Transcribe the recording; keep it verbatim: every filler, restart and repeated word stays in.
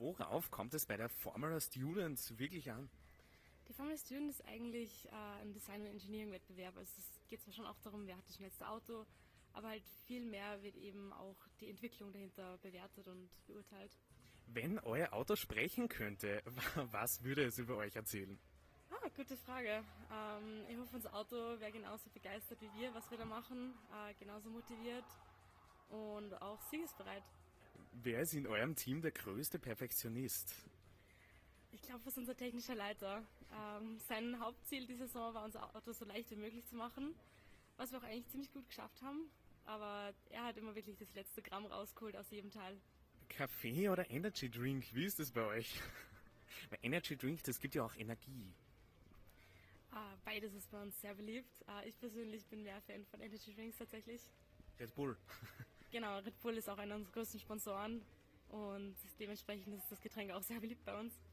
Worauf kommt es bei der Formula Student wirklich an? Die Formula Student ist eigentlich äh, ein Design- und Engineering-Wettbewerb. Also es geht zwar schon auch darum, wer hat das schnellste Auto, aber halt viel mehr wird eben auch die Entwicklung dahinter bewertet und beurteilt. Wenn euer Auto sprechen könnte, was würde es über euch erzählen? Ah, gute Frage. Ähm, ich hoffe, unser Auto wäre genauso begeistert wie wir, was wir da machen, äh, genauso motiviert und auch siegesbereit. Wer ist in eurem Team der größte Perfektionist? Ich glaube, das ist unser technischer Leiter. Ähm, sein Hauptziel dieser Saison war, unser Auto so leicht wie möglich zu machen, was wir auch eigentlich ziemlich gut geschafft haben. Aber er hat immer wirklich das letzte Gramm rausgeholt aus jedem Teil. Kaffee oder Energy Drink? Wie ist das bei euch? Weil Energy Drink, das gibt ja auch Energie. Ah, beides ist bei uns sehr beliebt. Ah, ich persönlich bin mehr Fan von Energy Drinks tatsächlich. Red Bull. Genau, Red Bull ist auch einer unserer größten Sponsoren und dementsprechend ist das Getränk auch sehr beliebt bei uns.